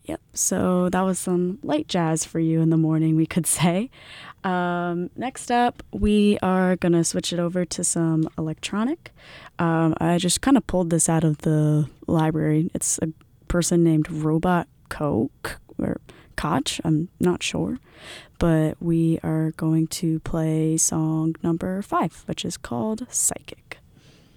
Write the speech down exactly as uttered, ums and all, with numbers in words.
Yep. So that was some light jazz for you in the morning, we could say. Um, next up, we are going to switch it over to some electronic. Um, I just kind of pulled this out of the library. It's a person named Robot Coke or Koch, I'm not sure. But we are going to play song number five, which is called Psychic.